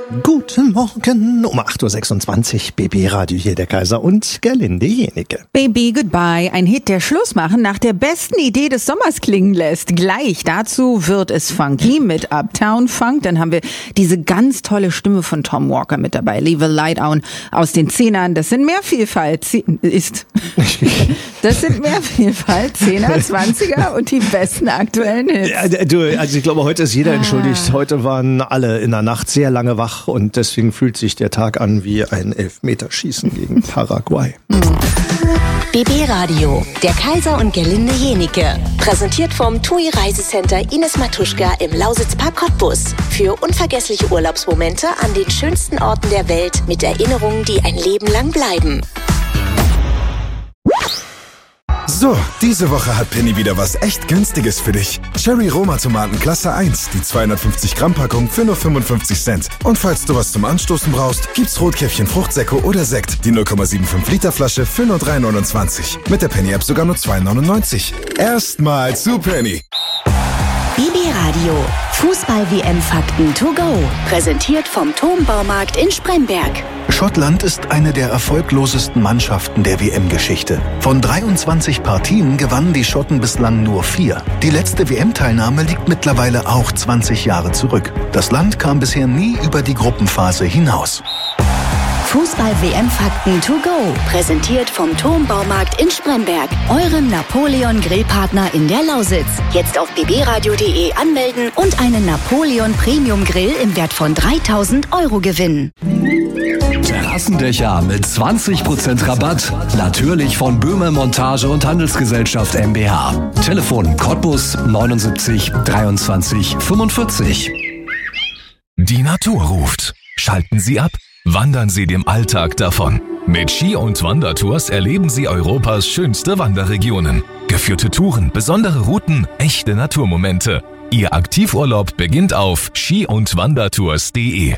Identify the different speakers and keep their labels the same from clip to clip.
Speaker 1: Guten Morgen um 8.26 Uhr, BB Radio, hier der Kaiser und Gerlinde Jenike.
Speaker 2: Baby Goodbye, ein Hit, der Schluss machen nach der besten Idee des Sommers klingen lässt. Gleich dazu wird es funky mit Uptown Funk. Dann haben wir diese ganz tolle Stimme von Tom Walker mit dabei. Leave a Light On aus den Zehnern. Das sind mehr Vielfalt. Das sind mehr Vielfalt. Zehner, 20er und die besten aktuellen Hits.
Speaker 1: Ja, also ich glaube, heute ist jeder entschuldigt. Heute waren alle in der Nacht sehr lange wach und deswegen fühlt sich der Tag an wie ein Elfmeterschießen gegen Paraguay.
Speaker 3: BB Radio, der Kaiser und Gerlinde Jenike. Präsentiert vom TUI Reisecenter Ines Matuschka im Lausitzpark Cottbus. Für unvergessliche Urlaubsmomente an den schönsten Orten der Welt mit Erinnerungen, die ein Leben lang bleiben.
Speaker 4: So, diese Woche hat Penny wieder was echt Günstiges für dich. Cherry Roma Tomaten Klasse 1, die 250 Gramm Packung für nur 55 Cent. Und falls du was zum Anstoßen brauchst, gibt's Rotkäppchen Fruchtsäcke oder Sekt, die 0,75 Liter Flasche für nur 3,29. Mit der Penny App sogar nur 2,99. Erstmal zu Penny.
Speaker 3: BB Radio, Fußball-WM-Fakten to go. Präsentiert vom Turmbaumarkt in Spremberg.
Speaker 5: Schottland ist eine der erfolglosesten Mannschaften der WM-Geschichte. Von 23 Partien gewannen die Schotten bislang nur 4. Die letzte WM-Teilnahme liegt mittlerweile auch 20 Jahre zurück. Das Land kam bisher nie über die Gruppenphase hinaus.
Speaker 3: Fußball-WM-Fakten to go. Präsentiert vom Turmbaumarkt in Spremberg. Eurem Napoleon-Grillpartner in der Lausitz. Jetzt auf bbradio.de anmelden und einen Napoleon Premium Grill im Wert von 3.000 € gewinnen.
Speaker 6: Terrassendächer mit 20% Rabatt. Natürlich von Böhme Montage und Handelsgesellschaft mbH. Telefon Cottbus 79 23 45.
Speaker 7: Die Natur ruft. Schalten Sie ab. Wandern Sie dem Alltag davon. Mit Ski- und Wandertours erleben Sie Europas schönste Wanderregionen. Geführte Touren, besondere Routen, echte Naturmomente. Ihr Aktivurlaub beginnt auf ski-und-wandertours.de.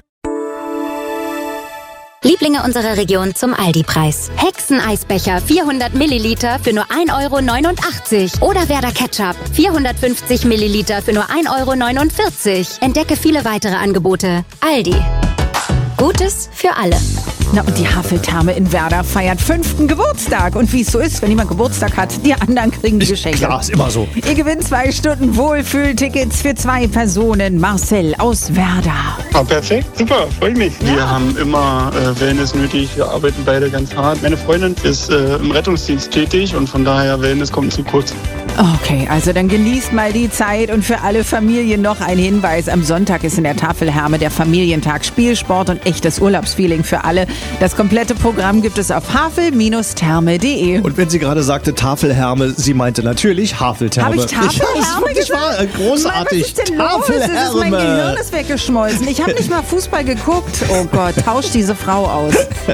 Speaker 8: Lieblinge unserer Region zum Aldi-Preis. Hexeneisbecher 400 Milliliter für nur 1,89 € oder Werder Ketchup 450 Milliliter für nur 1,49 €. Entdecke viele weitere Angebote. Aldi. Gutes für alle.
Speaker 2: Na, und die Haveltherme in Werder feiert 5. Geburtstag. Und wie es so ist, wenn jemand Geburtstag hat, die anderen kriegen die Geschenke.
Speaker 1: Klar, ist immer so.
Speaker 2: Ihr gewinnt 2 Stunden Wohlfühltickets für 2 Personen. Marcel aus Werder.
Speaker 9: Ah, perfekt, super, freue mich. Ja. Wir haben immer Wellness nötig, wir arbeiten beide ganz hart. Meine Freundin ist im Rettungsdienst tätig und von daher Wellness kommt zu kurz.
Speaker 2: Okay, also dann genießt mal die Zeit und für alle Familien noch ein Hinweis. Am Sonntag ist in der Tafelherme der Familientag Spielsport und echtes Urlaubsfeeling für alle. Das komplette Programm gibt es auf havel-therme.de.
Speaker 1: Und wenn sie gerade sagte Tafelherme, sie meinte natürlich Haveltherme.
Speaker 2: Habe ich Tafelherme
Speaker 1: gesagt? Das war großartig.
Speaker 2: Mann, was ist denn los? Mein Gehirn ist weggeschmolzen. Ich habe nicht mal Fußball geguckt. Oh Gott, tausch diese Frau aus.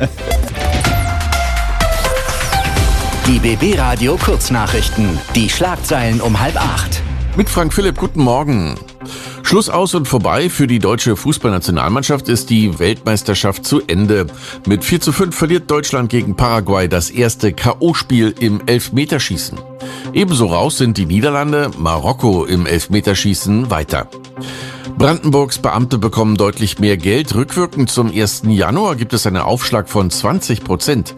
Speaker 5: Die BB Radio Kurznachrichten. Die Schlagzeilen um 7:30.
Speaker 10: Mit Frank Philipp, guten Morgen. Schluss aus und vorbei. Für die deutsche Fußballnationalmannschaft ist die Weltmeisterschaft zu Ende. Mit 4:5 verliert Deutschland gegen Paraguay das erste K.O.-Spiel im Elfmeterschießen. Ebenso raus sind die Niederlande, Marokko im Elfmeterschießen weiter. Brandenburgs Beamte bekommen deutlich mehr Geld. Rückwirkend zum 1. Januar gibt es einen Aufschlag von 20%.